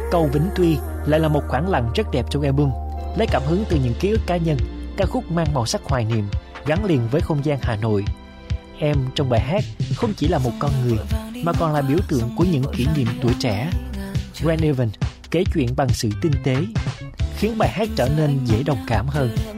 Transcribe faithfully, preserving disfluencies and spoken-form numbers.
Cầu Vĩnh Tuy lại là một khoảng lặng rất đẹp trong album, lấy cảm hứng từ những ký ức cá nhân. Ca khúc mang màu sắc hoài niệm, gắn liền với không gian Hà Nội. Em trong bài hát không chỉ là một con người, mà còn là biểu tượng của những kỷ niệm tuổi trẻ. Gwen Evan kể chuyện bằng sự tinh tế, khiến bài hát trở nên dễ đồng cảm hơn.